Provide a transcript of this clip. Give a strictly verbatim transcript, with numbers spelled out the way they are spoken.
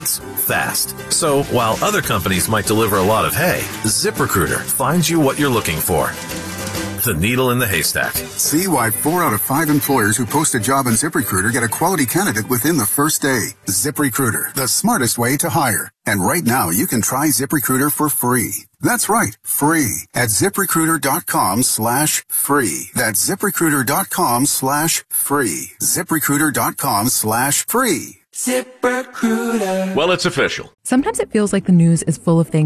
fast. So while other companies might deliver a lot of hay, ZipRecruiter finds you what you're looking for. The needle in the haystack. See why four out of five employers who post a job on ZipRecruiter get a quality candidate within the first day. ZipRecruiter, the smartest way to hire. And right now, you can try ZipRecruiter for free. That's right, free at ZipRecruiter.com slash free. That's ZipRecruiter.com slash free. ZipRecruiter.com slash free. ZipRecruiter. Well, it's official. Sometimes it feels like the news is full of things